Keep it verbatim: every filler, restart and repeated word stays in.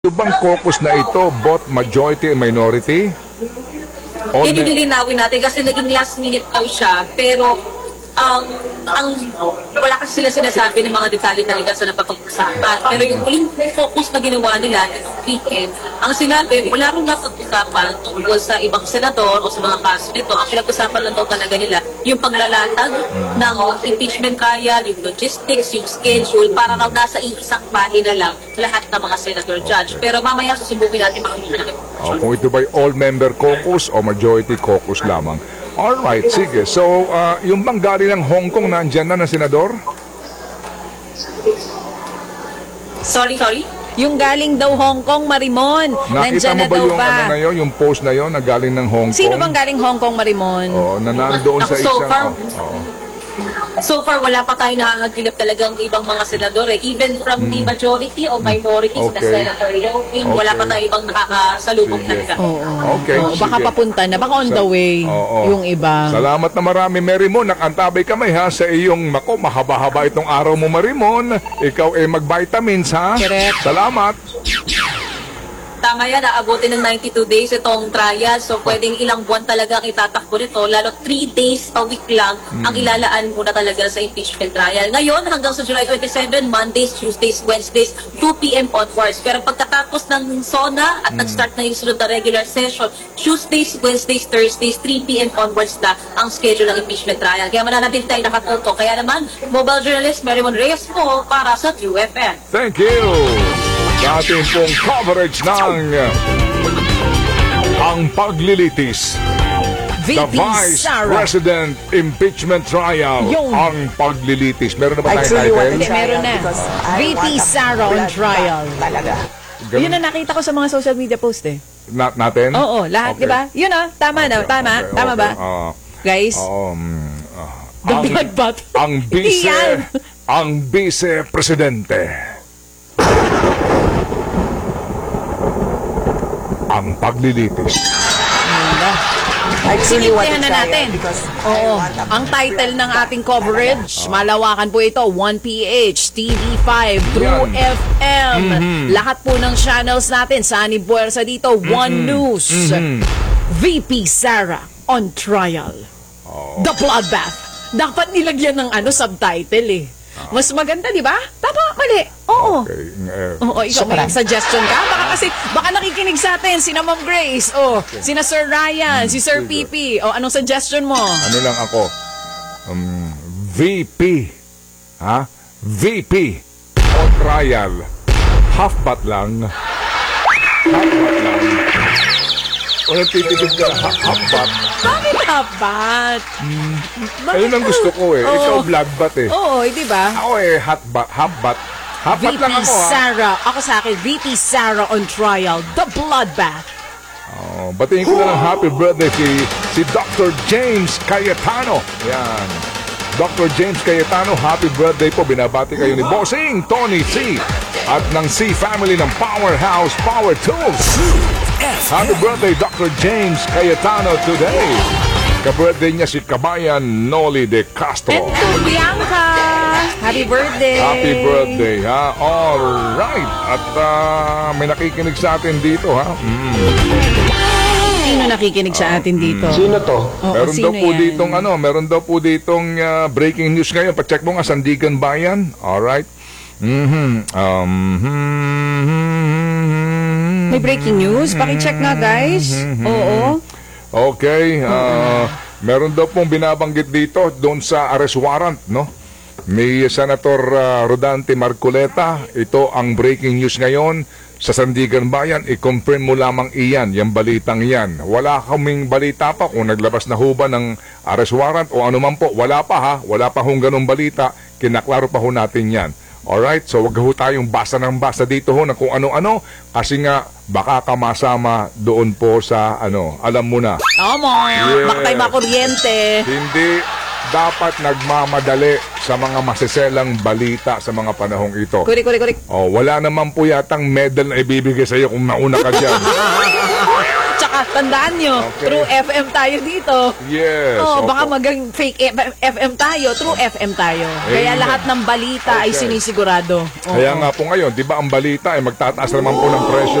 Ito bang caucus na ito, both majority and minority? O Hindi na- lilinawin natin kasi naging last minute daw siya, pero ang ang wala kasi sila sinasabi ng mga detalye talaga sa napapag-usapan. Pero yung huling focus na ginawa nila ng weekend, ang sinabi, wala rin napag-usapan tungkol sa ibang senador o sa mga kaso nito. Ang pinag-usapan lang daw talaga nila yung paglalatag ng impeachment trial, yung logistics, yung schedule, para raw nasa iisang pahina lang lahat ng mga senator judge. Pero mamaya susubukin natin makikita. o, kung ito ba'y all-member caucus o majority caucus lamang? Alright, sige. So, uh, yung bang galing ng Hong Kong nandyan na ng senador? Sorry, sorry? Yung galing daw Hong Kong, Marimon. Nakita Nandyan mo na ba daw yung, ba? ano na yun, yung post na yun na galing ng Hong Sino Kong? bang galing Hong Kong, Marimon? Oo, na nandoon sa So isang... far, oh, oh. So far, wala pa tayo nakakagilap talagang ibang mga senador. Eh. Even from the majority o minority Hmm. Okay. na senator, yung wala pa tayo ibang nakakasalubong Sige. talaga. Oo. Okay, Oo, baka sige. papunta na. Baka on the way Oo. yung iba. Salamat na marami, Marimon. Nakantabay kami ha sa iyong, mako, mahaba-haba itong araw mo, Marimon. Ikaw eh mag-vitamins ha. Correct. Salamat. Tama yan, aabutin ng ninety-two days itong trial. So, pwedeng ilang buwan talaga ang itatakbo nito. Lalo three days a week lang ang ilalaan muna talaga sa impeachment trial. Ngayon, hanggang sa July twenty-seven, Mondays, Tuesdays, Wednesdays, two p m onwards. Pero pagkatapos ng SONA at nag-start na yung sunod na regular session, Tuesdays, Wednesdays, Thursdays, three p m onwards na ang schedule ng impeachment trial. Kaya mananatin tayo nakatuto. Kaya naman, mobile journalist Marimon Reyes po para sa Q F M. Thank you. Sa ating pong coverage ng ang paglilitis. The V P Vice Sara. President Impeachment Trial. Yung- Ang paglilitis. Meron na ba I tayong truly want title? to try Meron na. because I V P want a Sara on blood trial. bath Talaga. Ganun- Yun na nakita ko sa mga social media post eh. Na- natin? Oo, lahat, Okay. di ba? Yun ah, tama na, Okay, tama, okay, tama okay. ba? Ah, Guys, Oo, mm, ah, the ang, bloodbath. ang vice, Yan. ang vice presidente. Ang paglilitis. I truly want to Sinimplihan na try natin. it because I Oo, want a ang title ng ating coverage, Oh. malawakan po ito, one P H, T V five, True Yan. F M. Mm-hmm. Lahat po ng channels natin, Sunny Buwersa dito, One News. Mm-hmm. V P Sara on trial. Oh. The Bloodbath. Dapat nilagyan ng ano subtitle eh. Mas maganda, di ba? Tama, mali. Oo. Okay. eh, Oo, ikaw may suggestion ka? Baka kasi, baka nakikinig sa atin, sina Ma'am Grace, o, sina Sir Ryan, si Sir sige. Pipi, o, anong suggestion mo? ano lang ako? Um, V P. Ha? V P. On trial. Half bat lang. Half bat lang. Walang titigil ka. Half, half bat. Bakit dapat? Ayun ang gusto ko eh. Ikaw Oo. blood bat eh. Oo, di ba? Ako eh, hot bat. Half bat. Half bat V P lang ako ha. Sara, ako sa akin, V P Sara on trial, The Bloodbath. Oh, batiin ko na ng happy birthday si, si Doctor James Cayetano. Yan. Doctor James Cayetano, happy birthday po. Binabati kayo ni Bossing, Tony C. At ng C family ng Powerhouse Power Tools. Happy birthday, Doctor James Cayetano today. Ka-birthday niya si Kabayan Noli de Castro. And to Bianca, happy birthday. Happy birthday, ha? All right. At ah, may nakikinig sa atin dito, ha? Mm. Sino nakikinig sa atin dito? Sino to? Oo, Meron sino daw po yan? ditong ano, meron daw po ditong ah, breaking news ngayon. Pa-check mo nga Sandigan Bayan. All right. Mhm. Um, mhm. May breaking news? Paki-check nga, guys. Oo. Okay, ah, meron daw pong binabanggit dito doon sa arrest warrant, no? May Senator ah, Rodante Marcoleta, ito ang breaking news ngayon sa Sandigan Bayan. I-confirm mo lamang iyan, yung balitang yan. Wala kaming balita pa kung naglabas na ho ba ng arrest warrant o ano man po. Wala pa ha, wala pa hong ganong balita. Kinaklaro pa ho natin yan. Alright, so wag ho tayong basa ng basa dito ho na kung ano-ano kasi nga baka ka masama doon po sa ano, alam mo na. Tama. Yeah. Baka tayo makuryente. Hindi dapat nagmamadali sa mga masiselang balita sa mga panahong ito. Kurik, kurik, kurik. Oh, wala naman po yatang medal na ibibigay sa iyo kung nauna ka dyan. Tsaka tandaan nyo, Okay. true F M tayo dito. Yes. Oh, opo. baka magang fake F M tayo, true F M tayo. Kaya Amen. lahat ng balita ay Okay. sinisigurado. Oo. Kaya nga po ngayon, di ba ang balita ay magtataas naman po ng presyo